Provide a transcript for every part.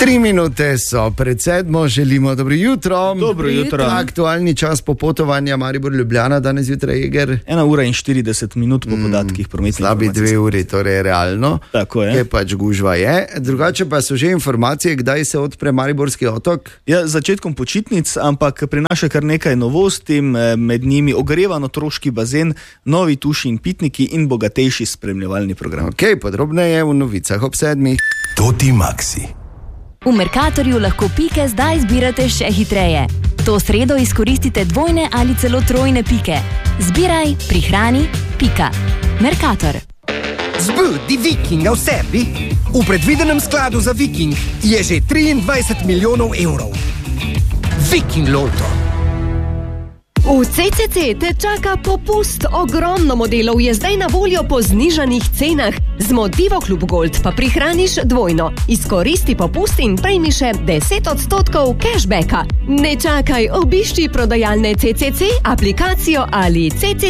3 minute so pred 7, želimo dobro jutro. Dobro jutro. Aktualni čas popotovanja Maribor-Ljubljana danes jutraj, Eger. 1 ura in 40 minut po podatkih prometnih informacij. Slabi 2 uri, torej realno. Tako je. Je pač gužva je. Drugače pa so že informacije, kdaj se odpre Mariborski otok. Ja, začetkom počitnic, ampak prinaša kar nekaj novosti, med njimi ogrevan otroški bazen, novi tuši in pitniki in bogatejši spremljevalni program. Ok, podrobneje v novicah ob 7. Toti Maxi. V Mercatorju lahko pike zdaj zbirate še hitreje. To sredo izkoristite dvojne ali celo trojne pike. Zbiraj, prihrani, pika. Mercator. Zbudi Vikinga v sebi. V predvidenem skladu za Viking je že 23 milijonov evrov. Viking Lotto. V CCC te čaka popust. Ogromno modelov je zdaj na voljo po znižanih cenah. Z Motivo Klub Gold pa prihraniš dvojno. Izkoristi popust in prejmi še 10% cashbacka. Ne čakaj, obišči prodajalne CCC, aplikacijo ali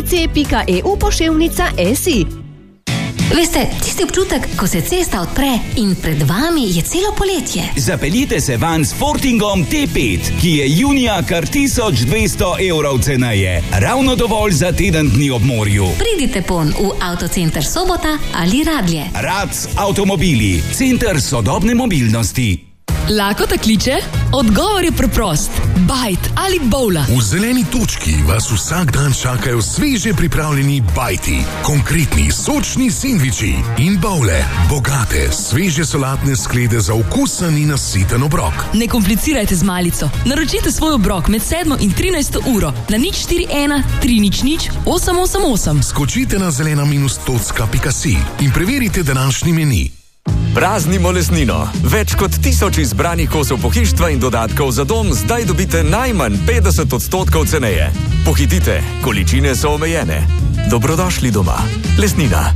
ccc.eu/SI. Veste, tisti občutek, ko se cesta odpre in pred vami je celo poletje. Zapeljite se van s Fortingom T5, ki je junija kar 1200 evrov ceneje. Ravno dovolj za teden dni ob morju. Pridite pon v Avtocenter Sobota ali Radlje. Rac avtomobili, center sodobne mobilnosti. Lakota kliče? Odgovor je preprost. Bajt ali bowla. V zeleni točki vas vsak dan čakajo sveže pripravljeni bajti, konkretni, sočni sendviči in bowle, bogate, sveže solatne sklede za okusen in nasiten obrok. Ne komplicirajte z malico. Naročite svoj obrok med 7 in 13 uro na 041 300 888. Skočite na zelena-točka.si in preverite današnji meni. Praznimo lesnino. Več kot 1000 izbranih kosov pohištva in dodatkov za dom zdaj dobite najmanj 50% ceneje. Pohitite, količine so omejene. Dobrodošli doma. Lesnina.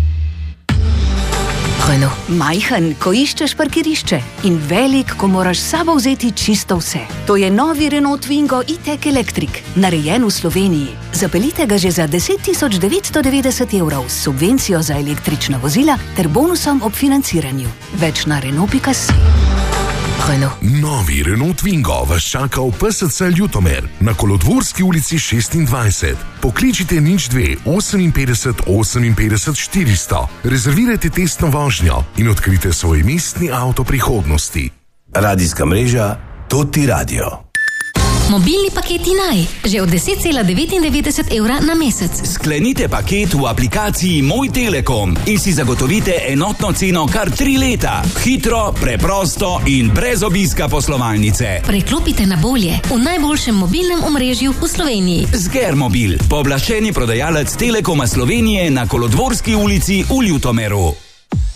Majhen, ko iščeš parkirišče in velik, ko moraš s sabo vzeti čisto vse. To je novi Renault Twingo E-Tech Electric, narejen v Sloveniji. Zapeljite ga že za 10.990 evrov s subvencijo za električna vozila ter bonusom ob financiranju. Več na Renault.si. Novi Renault Twingo vas čaka v PSC Ljutomer na Kolodvorski ulici 26. Pokličite 02 58 58 400. Rezervirajte testno vožnjo in odkrite svoj mestni avto prihodnosti. Radijska mreža Toti Radio. Mobilni paketi Naj, že od 10,99 evra na mesec. Sklenite paket v aplikaciji Moj Telekom in si zagotovite enotno ceno kar 3 leta. Hitro, preprosto in brez obiska poslovalnice. Preklopite na bolje v najboljšem mobilnem omrežju v Sloveniji. Sgermobil, pooblaščeni prodajalec Telekoma Slovenije na Kolodvorski ulici v Ljutomeru.